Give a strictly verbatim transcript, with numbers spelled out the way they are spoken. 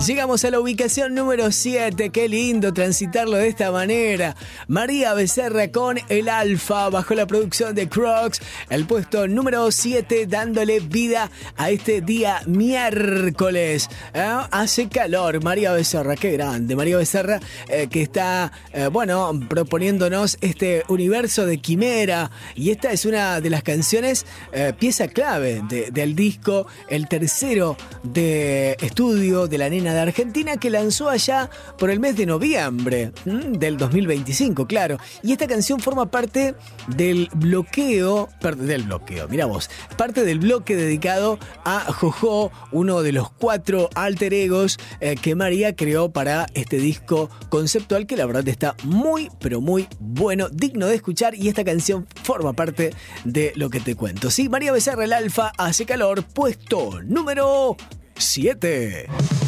Llegamos a la ubicación número siete. Qué lindo transitarlo de esta manera. María Becerra con El Alfa, bajo la producción de Crocs. El puesto número siete, dándole vida a este día miércoles. ¿Eh? Hace calor. María Becerra, qué grande. María Becerra, eh, que está, eh, bueno, proponiéndonos este universo de Quimera. Y esta es una de las canciones, eh, pieza clave de, del disco, el tercero de estudio de la nena de Argentina, que lanzó allá por el mes de noviembre ¿m? del dos mil veinticinco, claro. Y esta canción forma parte del bloqueo, perdón, del bloqueo, mira vos, parte del bloque dedicado a Jojo, uno de los cuatro alter egos eh, que María creó para este disco conceptual, que la verdad está muy, pero muy bueno, digno de escuchar, y esta canción forma parte de lo que te cuento. Sí, María Becerra, El Alfa, Hace calor, puesto número siete.